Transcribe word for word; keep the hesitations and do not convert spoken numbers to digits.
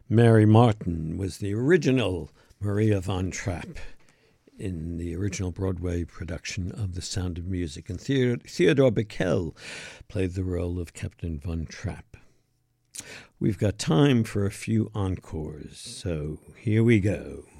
Mary Martin was the original Maria von Trapp in the original Broadway production of The Sound of Music, and Theodore Bikel played the role of Captain von Trapp. We've got time for a few encores, so here we go.